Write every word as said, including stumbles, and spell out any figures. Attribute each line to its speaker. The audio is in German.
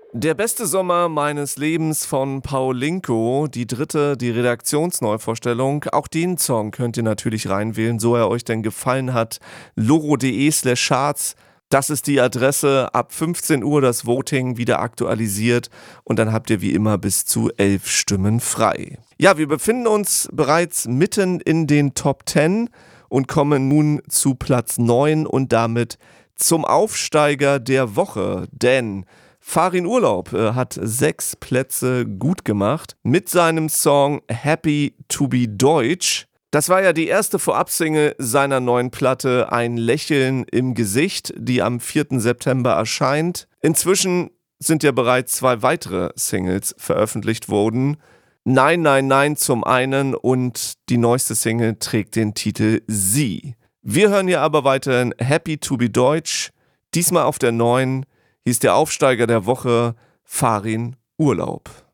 Speaker 1: Der beste Sommer meines Lebens von Paulinko, die dritte, die Redaktionsneuvorstellung. Auch den Song könnt ihr natürlich reinwählen, so er euch denn gefallen hat. loro.de slash charts, das ist die Adresse. Ab fünfzehn Uhr das Voting wieder aktualisiert und dann habt ihr wie immer bis zu elf Stimmen frei. Ja, wir befinden uns bereits mitten in den Top zehn und kommen nun zu Platz neun und damit zum Aufsteiger der Woche, denn Farin Urlaub äh, hat sechs Plätze gut gemacht mit seinem Song Happy to be Deutsch. Das war ja die erste Vorabsingle seiner neuen Platte Ein Lächeln im Gesicht, die am vierten September erscheint. Inzwischen sind ja bereits zwei weitere Singles veröffentlicht worden. Nein, nein, nein zum einen und die neueste Single trägt den Titel Sie. Wir hören hier aber weiterhin Happy to be Deutsch, diesmal auf der neuen. Hier ist der Aufsteiger der Woche, Farin Urlaub.